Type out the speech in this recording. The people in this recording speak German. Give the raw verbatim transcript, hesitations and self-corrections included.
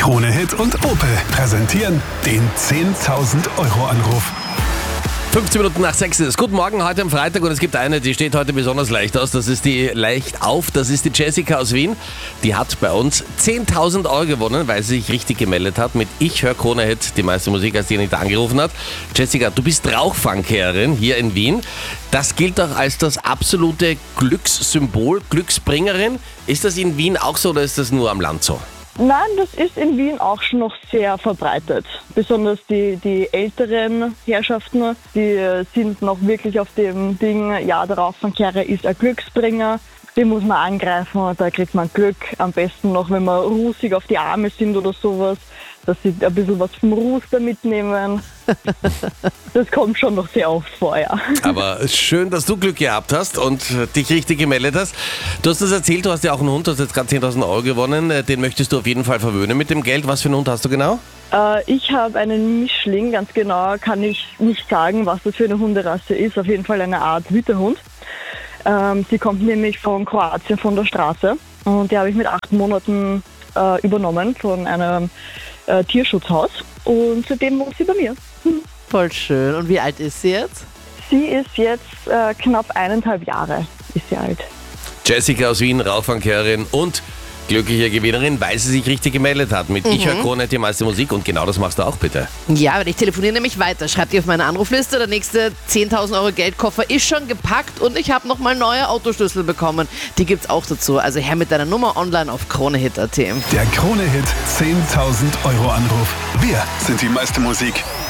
Krone Hit und Opel präsentieren den zehntausend Euro Anruf. fünfzehn Minuten nach sechs ist es. Guten Morgen, heute am Freitag, und es gibt eine, die steht heute besonders leicht aus. Das ist die leicht auf, das ist die Jessica aus Wien. Die hat bei uns zehntausend Euro gewonnen, weil sie sich richtig gemeldet hat mit Ich höre Krone Hit, die meiste Musik, als die nicht angerufen hat. Jessica, du bist Rauchfangkehrerin hier in Wien. Das gilt auch als das absolute Glückssymbol, Glücksbringerin. Ist das in Wien auch so oder ist das nur am Land so? Nein, das ist in Wien auch schon noch sehr verbreitet. Besonders die, die älteren Herrschaften, die sind noch wirklich auf dem Ding, ja, der Rauchfangkehrer ist ein Glücksbringer, den muss man angreifen, da kriegt man Glück. Am besten noch, wenn wir rusig auf die Arme sind oder sowas, dass sie ein bisschen was vom Ruß da mitnehmen. Das kommt schon noch sehr oft vor, ja. Aber schön, dass du Glück gehabt hast und dich richtig gemeldet hast. Du hast das erzählt, du hast ja auch einen Hund, du hast jetzt gerade zehntausend Euro gewonnen. Den möchtest du auf jeden Fall verwöhnen mit dem Geld. Was für einen Hund hast du genau? Äh, ich habe einen Mischling, ganz genau kann ich nicht sagen, was das für eine Hunderasse ist. Auf jeden Fall eine Art Wütehund. Ähm, die kommt nämlich von Kroatien, von der Straße. Und die habe ich mit acht Monaten äh, übernommen von einem äh, Tierschutzhaus. Und seitdem wohnt sie bei mir. Hm. Voll schön. Und wie alt ist sie jetzt? Sie ist jetzt äh, knapp eineinhalb Jahre ist sie alt. Jessica aus Wien, Rauchfangkehrerin und glückliche Gewinnerin, weil sie sich richtig gemeldet hat mit mhm. Ich höre Krone Hit, die meiste Musik, und genau das machst du auch bitte. Ja, weil ich telefoniere nämlich weiter. Schreibt ihr auf meine Anrufliste, der nächste zehntausend Euro Geldkoffer ist schon gepackt und ich habe nochmal neue Autoschlüssel bekommen. Die gibt's auch dazu. Also her mit deiner Nummer online auf kronehit punkt at. Der Krone Hit zehntausend Euro Anruf. Wir sind die meiste Musik.